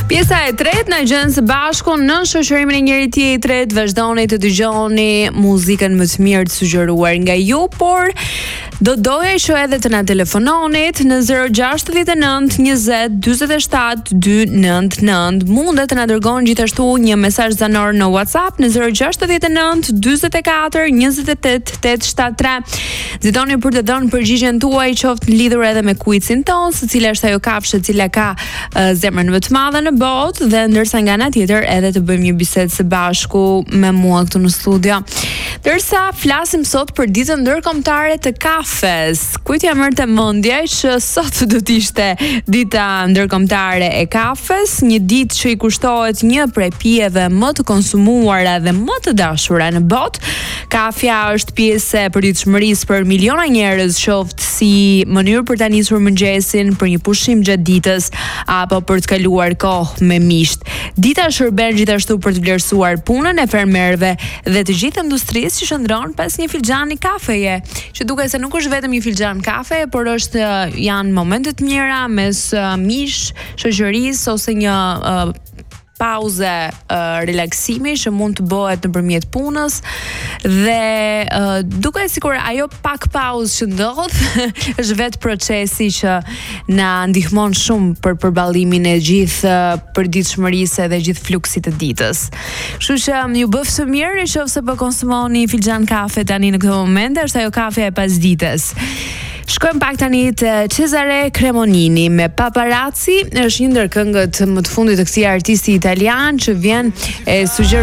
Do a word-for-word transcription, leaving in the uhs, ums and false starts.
Pjesa e tretë na gjen së bashku në shoqërimin e njëri tjetrit, vazhdoni të dëgjoni muzikën më të mirë të sugjeruar nga ju, por do doja që edhe të na telefononit në zero gjasht nënt njëzet dyzet e shtat dy nënt nënt. Mundet të na dërgoni gjithashtu një mesazh zanor në WhatsApp në zero gjasht nënt dyzet e katër njëzet e tet tet shtat tre. Nxitoni për të dhënë përgjigjen tuaj, qoftë lidhur edhe me quizin ton, se cila është ajo kafshë e cila ka uh, zemrën më të madhe në botë, dhe ndërsa nga ana tjetër edhe të bëjmë një bisedë së bashku me mua këtu në studio. Ndërsa flasim sot për ditën ndërkombëtare të kafes. Kujt ja merrte mendja që sot do të ishte dita ndërkombëtare e kafes, një ditë që i kushtohet një prej pijeve më të konsumuara dhe më të dashura në botë. Kafja është pjesë e përditshmërisë për miliona njerëz, qoftë si mënyrë për ta nisur mëngjesin, për një pushim gjatë ditës apo për të kaluar kohë me misht. Dita shërben gjithashtu për të vlerësuar punën e fermerëve dhe të gjithë industrisë që shndron pas një filxhani kafeje, që duket se nuk është vetëm një filxhan kafe, por është janë momente të mira mes uh, mish, shoqërisë ose një uh, pauze uh, relaksimi që mund të bëhet nëpërmjet punës, dhe uh, duket sikur ajo pak pauzë që ndodh është vetë procesi që na ndihmon shumë për përballimin e gjithë uh, përditshmërisë dhe gjithë fluksit të ditës. Kështu që ju bëf së miri nëse po konsumoni filxhan kafe tani në këtë moment, është ajo kafja e pasdites. Shkojmë pak tani të Cesare Cremonini me Paparazzi, është një ndër këngët më të fundit të këtij artisti italian që vjen e sugjeruar